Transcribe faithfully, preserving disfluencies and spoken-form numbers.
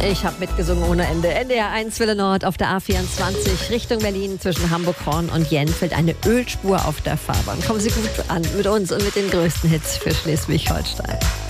Ich habe mitgesungen ohne Ende. N D R eins Welle Nord auf der A vierundzwanzig Richtung Berlin zwischen Hamburg-Horn und Jenfeld. Eine Ölspur auf der Fahrbahn. Kommen Sie gut an mit uns und mit den größten Hits für Schleswig-Holstein.